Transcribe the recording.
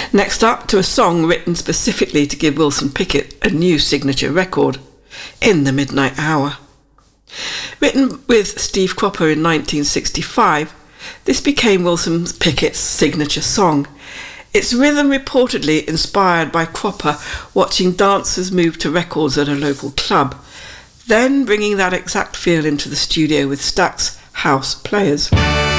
Next up, to a song written specifically to give Wilson Pickett a new signature record, In the Midnight Hour. Written with Steve Cropper in 1965, this became Wilson Pickett's signature song. Its rhythm reportedly inspired by Cropper watching dancers move to records at a local club, then bringing that exact feel into the studio with Stax House players.